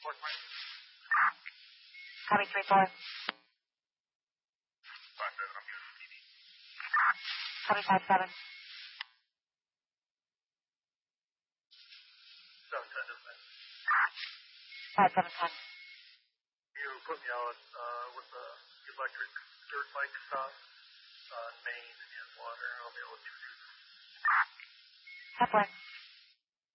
Copy 3-4. 5-7, I'm good. Copy 5-7. 5-7-10. You put me out with the electric dirt bike stop, main and water. I'll be able to do this. 10-4.